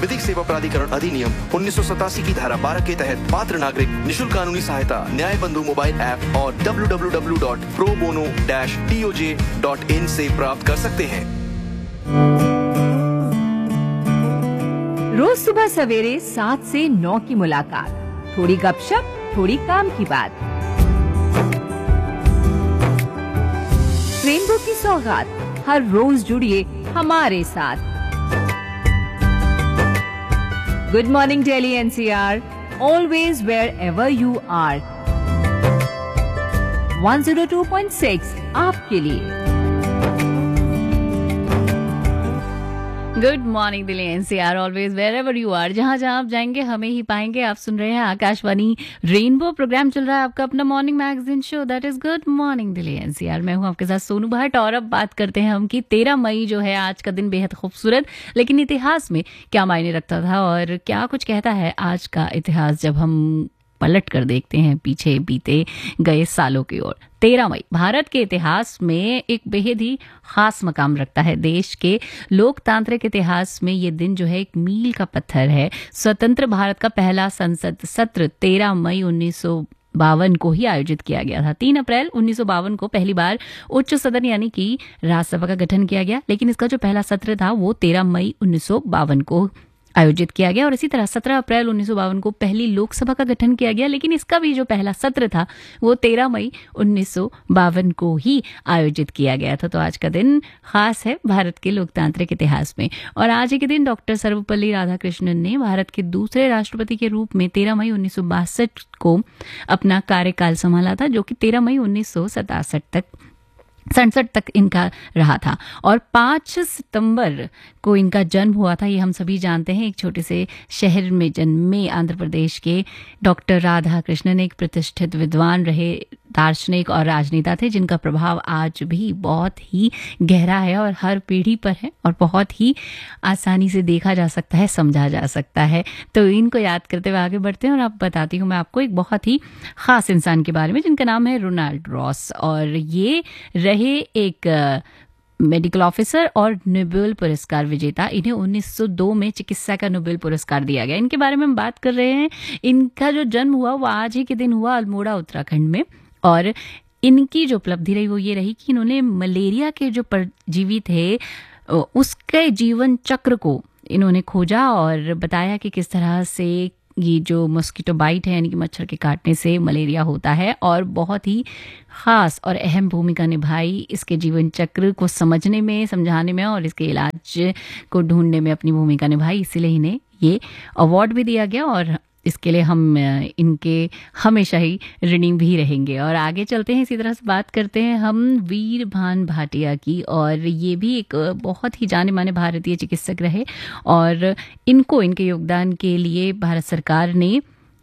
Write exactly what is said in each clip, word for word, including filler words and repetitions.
विधिक सेवा प्राधिकरण अधिनियम उन्नीस सौ सतासी की धारा बारह के तहत पात्र नागरिक निशुल्क कानूनी सहायता न्याय बंधु मोबाइल ऐप और W W W dot pro bono dash D O J dot in से प्राप्त कर सकते हैं। रोज सुबह सवेरे सात से नौ की मुलाकात, थोड़ी गपशप, थोड़ी काम की बात। रेनबो की सौगात, हर रोज जुड़िए हमारे साथ। Good morning Delhi N C R, always wear ever you are. One zero two point six आपके लिए। Good morning Delhi N C R, always wear ever you are. जहां जहां आप जाएंगे हमें ही पाएंगे। आप सुन रहे हैं आकाशवाणी रेनबो, प्रोग्राम चल रहा है आपका अपना morning magazine show, that is good morning Delhi N C R. मैं हूं आपके साथ सोनू भट्ट और अब बात करते हैं हम कि तेरह मई जो है आज का दिन बेहद खूबसूरत, लेकिन इतिहास में क्या मायने रखता था और क्या कुछ कहता है आज का इतिहास जब हम पलट कर देखते हैं पीछे बीते गए सालों की ओर। तेरह मई भारत के इतिहास में एक बेहद ही खास मकाम रखता है। देश के लोकतांत्रिक इतिहास में ये दिन जो है एक मील का पत्थर है। स्वतंत्र भारत का पहला संसद सत्र तेरह मई उन्नीस सौ बावन को ही आयोजित किया गया था। तीन अप्रैल उन्नीस सौ बावन को पहली बार उच्च सदन यानी कि राज्यसभा का गठन किया गया, लेकिन इसका जो पहला सत्र था वो तेरह मई उन्नीस सौ बावन को आयोजित किया गया। और इसी तरह सत्रह अप्रैल उन्नीस सौ बावन को पहली लोकसभा का गठन किया गया, लेकिन इसका भी जो पहला सत्र था वो तेरह मई उन्नीस सौ बावन को ही आयोजित किया गया था। तो आज का दिन खास है भारत के लोकतांत्रिक इतिहास में। और आज ही के दिन डॉक्टर सर्वपल्ली राधाकृष्णन ने भारत के दूसरे राष्ट्रपति के रूप में तेरह मई उन्नीस सौ बासठ को अपना कार्यकाल संभाला था, जो कि तेरह मई उन्नीस सौ सतासठ तक सड़सठ तक इनका रहा था। और पाँच सितंबर को इनका जन्म हुआ था, ये हम सभी जानते हैं। एक छोटे से शहर में जन्मे आंध्र प्रदेश के डॉक्टर राधा कृष्णन एक प्रतिष्ठित विद्वान रहे, दार्शनिक और राजनेता थे, जिनका प्रभाव आज भी बहुत ही गहरा है और हर पीढ़ी पर है और बहुत ही आसानी से देखा जा सकता है, समझा जा सकता है। तो इनको याद करते हुए आगे बढ़ते हैं और अब बताती हूँ मैं आपको एक बहुत ही खास इंसान के बारे में, जिनका नाम है रोनाल्ड रॉस। और ये रहे एक मेडिकल ऑफिसर और नोबेल पुरस्कार विजेता। इन्हें उन्नीस सौ दो में चिकित्सा का नोबेल पुरस्कार दिया गया। इनके बारे में हम बात कर रहे हैं। इनका जो जन्म हुआ वो आज ही के दिन हुआ अल्मोड़ा उत्तराखंड में। और इनकी जो उपलब्धि रही वो ये रही कि इन्होंने मलेरिया के जो परजीवी थे उसके जीवन चक्र को इन्होंने खोजा और बताया कि किस तरह से ये जो मॉस्किटो बाइट है यानी कि मच्छर के काटने से मलेरिया होता है, और बहुत ही खास और अहम भूमिका निभाई इसके जीवन चक्र को समझने में, समझाने में और इसके इलाज को ढूंढने में अपनी भूमिका निभाई। इसीलिए इन्हें ये अवार्ड भी दिया गया और इसके लिए हम इनके हमेशा ही ऋणी भी रहेंगे। और आगे चलते हैं, इसी तरह से बात करते हैं हम वीर भान भाटिया की। और ये भी एक बहुत ही जाने माने भारतीय चिकित्सक रहे और इनको इनके योगदान के लिए भारत सरकार ने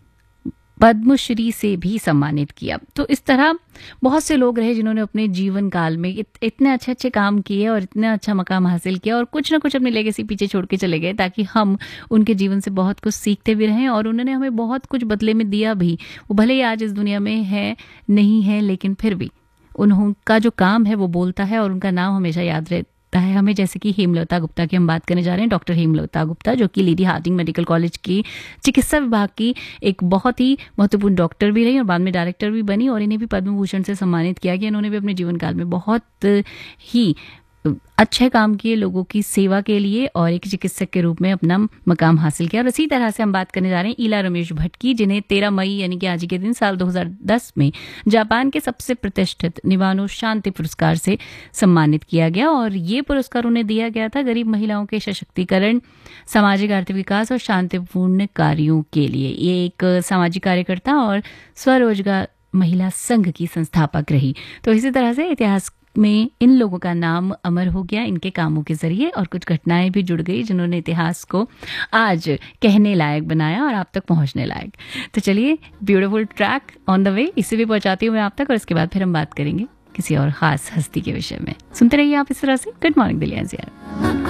पद्मश्री से भी सम्मानित किया। तो इस तरह बहुत से लोग रहे जिन्होंने अपने जीवन काल में इत, इतने अच्छे अच्छे काम किए और इतना अच्छा मकाम हासिल किया और कुछ ना कुछ अपनी लेगेसी पीछे छोड़ के चले गए, ताकि हम उनके जीवन से बहुत कुछ सीखते भी रहें। और उन्होंने हमें बहुत कुछ बदले में दिया भी। वो भले ही आज इस दुनिया में है नहीं है, लेकिन फिर भी उनका जो काम है वो बोलता है और उनका नाम हमेशा याद रहता है हमें। जैसे कि हेमलता गुप्ता की हम बात करने जा रहे हैं, डॉक्टर हेमलता गुप्ता, जो कि लेडी हार्डिंग मेडिकल कॉलेज की चिकित्सा विभाग की एक बहुत ही महत्वपूर्ण डॉक्टर भी रही और बाद में डायरेक्टर भी बनी। और इन्हें भी पद्म भूषण से सम्मानित किया गया। इन्होंने भी अपने जीवन काल में बहुत ही अच्छे काम किए लोगों की सेवा के लिए और एक चिकित्सक के रूप में अपना मकाम हासिल किया। और इसी तरह से हम बात करने जा रहे हैं ईला रमेश भट्ट की, जिन्हें तेरह मई यानी कि आज के दिन साल दो हज़ार दस में जापान के सबसे प्रतिष्ठित निवानो शांति पुरस्कार से सम्मानित किया गया। और ये पुरस्कार उन्हें दिया गया था गरीब महिलाओं के सशक्तिकरण, सामाजिक आर्थिक विकास और शांतिपूर्ण कार्यों के लिए। ये एक सामाजिक कार्यकर्ता और स्वरोजगार महिला संघ की संस्थापक रही। तो इसी तरह से इतिहास में इन लोगों का नाम अमर हो गया इनके कामों के जरिए, और कुछ घटनाएं भी जुड़ गई जिन्होंने इतिहास को आज कहने लायक बनाया और आप तक पहुंचने लायक। तो चलिए, beautiful track on the way, इसे भी पहुंचाती हूँ मैं आप तक, और इसके बाद फिर हम बात करेंगे किसी और खास हस्ती के विषय में। सुनते रहिए आप इस तरह से good morning Delhi N C R.